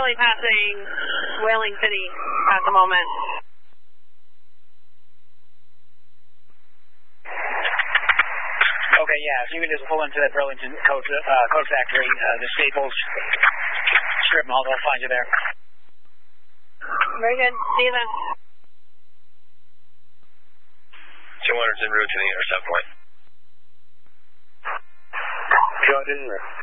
barely passing Whaling City at the moment. Okay, yeah, if you can just pull into that Burlington Coat Factory, the Staples strip mall, they'll find you there. Very good. See you then. 200's en route to the intercept point. Roger.